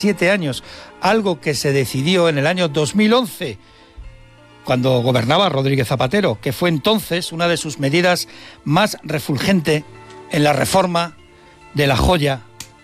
7 años, algo que se decidió en el año 2011, cuando gobernaba Rodríguez Zapatero, que fue entonces una de sus medidas más refulgentes en la reforma de la joya